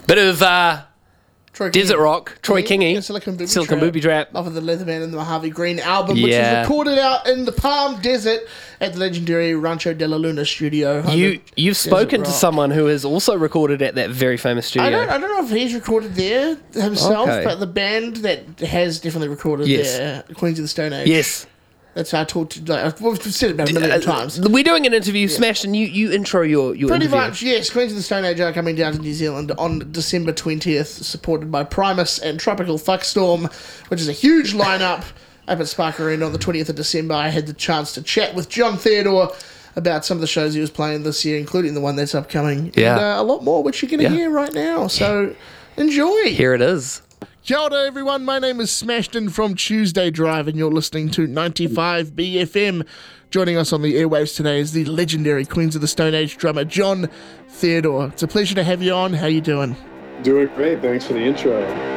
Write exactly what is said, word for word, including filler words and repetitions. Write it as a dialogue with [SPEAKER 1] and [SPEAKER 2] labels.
[SPEAKER 1] Bit of uh,
[SPEAKER 2] Troy
[SPEAKER 1] desert
[SPEAKER 2] Kingy.
[SPEAKER 1] rock, Troy
[SPEAKER 2] Yeah,
[SPEAKER 1] Kingy,
[SPEAKER 2] yeah, Silicon Booby
[SPEAKER 1] Silicon
[SPEAKER 2] Trap.
[SPEAKER 1] Booby Trap.
[SPEAKER 2] Off of the Leatherman and the Mojave Green album, which
[SPEAKER 1] Yeah.
[SPEAKER 2] was recorded out in the Palm Desert at the legendary Rancho de la Luna studio. home
[SPEAKER 1] You
[SPEAKER 2] of
[SPEAKER 1] you've
[SPEAKER 2] Desert
[SPEAKER 1] spoken to
[SPEAKER 2] Rock.
[SPEAKER 1] someone who has also recorded at that very famous studio.
[SPEAKER 2] I don't, I don't know if he's recorded there himself,
[SPEAKER 1] Okay.
[SPEAKER 2] but the band that has definitely recorded
[SPEAKER 1] Yes.
[SPEAKER 2] there, Queens of the Stone Age.
[SPEAKER 1] Yes.
[SPEAKER 2] That's how I talked to. Like, we've said it about a million
[SPEAKER 1] Uh,
[SPEAKER 2] times.
[SPEAKER 1] We're doing an interview, Smash, and you, you intro your, your
[SPEAKER 2] Pretty
[SPEAKER 1] interview.
[SPEAKER 2] much, yes. Queens of the Stone Age are coming down to New Zealand on December twentieth, supported by Primus and Tropical Fuckstorm, which is a huge lineup up at Spark Arena on the twentieth of December. I had the chance to chat with John Theodore about some of the shows he was playing this year, including the one that's upcoming.
[SPEAKER 1] Yeah.
[SPEAKER 2] And uh, a lot more, which you're going to
[SPEAKER 1] Yeah.
[SPEAKER 2] hear right now. So enjoy.
[SPEAKER 1] Here it is.
[SPEAKER 2] Kia ora, everyone. My name is Smashton from Tuesday Drive, and you're listening to ninety-five B F M. Joining us on the airwaves today is the legendary Queens of the Stone Age drummer, John Theodore. It's a pleasure to have you on. How you doing?
[SPEAKER 3] Doing great. Thanks for the intro.